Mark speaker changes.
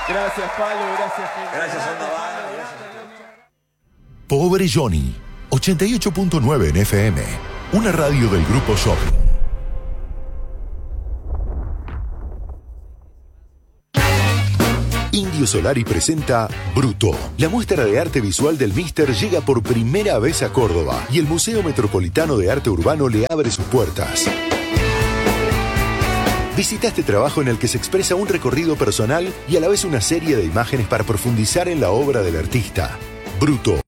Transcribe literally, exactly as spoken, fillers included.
Speaker 1: Gracias, Palo, gracias, gente.
Speaker 2: Gracias, Onda Vaga, gracias.
Speaker 3: Pobre Johnny, ochenta y ocho punto nueve en F M, una radio del Grupo Shopping. Indio Solari presenta Bruto. La muestra de arte visual del Míster llega por primera vez a Córdoba y el Museo Metropolitano de Arte Urbano le abre sus puertas. Visita este trabajo en el que se expresa un recorrido personal y a la vez una serie de imágenes para profundizar en la obra del artista. Bruto,